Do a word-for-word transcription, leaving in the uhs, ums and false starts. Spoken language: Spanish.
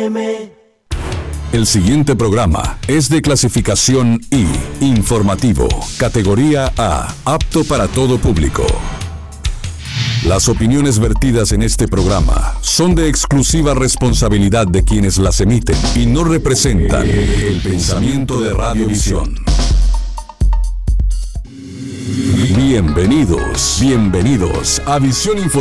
M. El siguiente programa es de clasificación I, informativo, categoría A, apto para todo público. Las opiniones vertidas en este programa son de exclusiva responsabilidad de quienes las emiten y no representan el pensamiento de Radiovisión. Bienvenidos, bienvenidos a Visión Informativa.